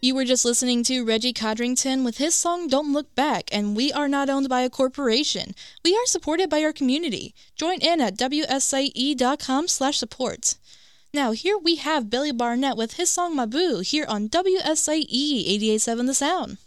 You were just listening to Reggie Codrington with his song Don't Look Back, and we are not owned by a corporation. We are supported by our community. Join in at wsae.com/support. Now here we have Billy Barnett with his song Maboo here on WSAE 88.7 The Sound.